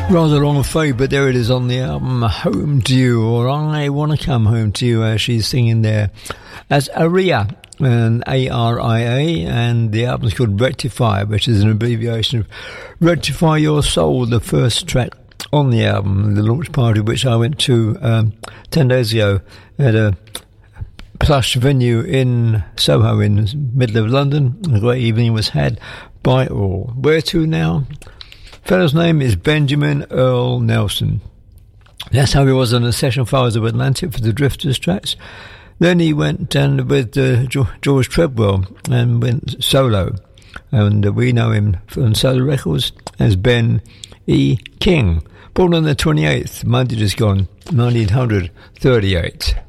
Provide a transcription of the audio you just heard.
Rather long fade, but there it is on the album Home to You, or I Want to Come Home to You, she's singing there as Aria, and A-R-I-A, and the album's called Rectify, which is an abbreviation of Rectify Your Soul, the first track on the album, the launch party which I went to 10 days ago at a plush venue in Soho in the middle of London. A great evening was had by all. Where to now? Fellow's name is Benjamin Earl Nelson. That's how he was on the Session Files of Atlantic for the Drifters tracks. Then he went down with George Treadwell and went solo. And we know him from solo records as Ben E. King. Born on the 28th, Monday just gone, 1938.